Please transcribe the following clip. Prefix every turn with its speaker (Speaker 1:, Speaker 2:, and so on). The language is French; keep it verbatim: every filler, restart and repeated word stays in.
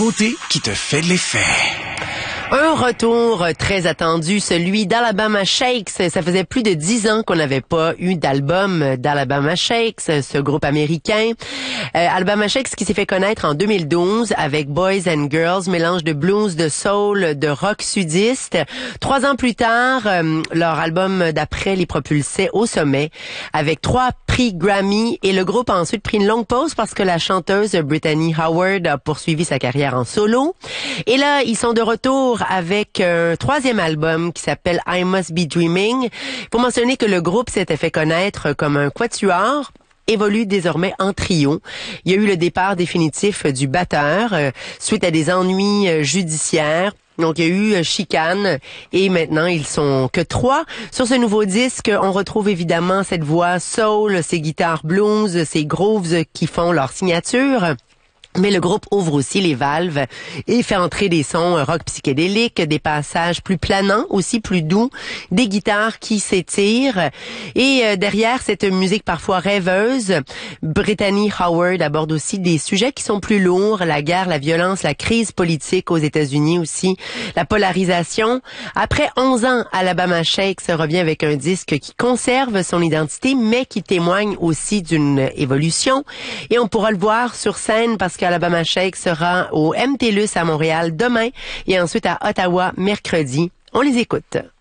Speaker 1: nouveauté qui te fait de l'effet.
Speaker 2: Un retour très attendu, celui d'Alabama Shakes. Ça faisait plus de dix ans qu'on n'avait pas eu d'album d'Alabama Shakes, ce groupe américain. Euh, Alabama Shakes qui s'est fait connaître en deux mille douze avec Boys and Girls, mélange de blues, de soul, de rock sudiste. Trois ans plus tard, euh, leur album d'après les propulsait au sommet avec trois prix Grammy, et le groupe a ensuite pris une longue pause parce que la chanteuse Brittany Howard a poursuivi sa carrière en solo. Et là, ils sont de retour avec un troisième album qui s'appelle I Must Be Dreaming. Il faut mentionner que le groupe s'était fait connaître comme un quatuor, évolue désormais en trio. Il y a eu le départ définitif du batteur euh, suite à des ennuis euh, judiciaires. Donc, il y a eu euh, chicane, et maintenant, ils sont que trois. Sur ce nouveau disque, on retrouve évidemment cette voix soul, ces guitares blues, ces grooves qui font leur signature. Mais le groupe ouvre aussi les valves et fait entrer des sons rock psychédéliques, des passages plus planants, aussi plus doux, des guitares qui s'étirent. Et euh, derrière cette musique parfois rêveuse, Brittany Howard aborde aussi des sujets qui sont plus lourds, la guerre, la violence, la crise politique aux États-Unis aussi, la polarisation. Après onze ans, Alabama Shakes revient avec un disque qui conserve son identité, mais qui témoigne aussi d'une évolution. Et on pourra le voir sur scène parce que Alabama Shakes sera au M T L U S à Montréal demain et ensuite à Ottawa mercredi. On les écoute.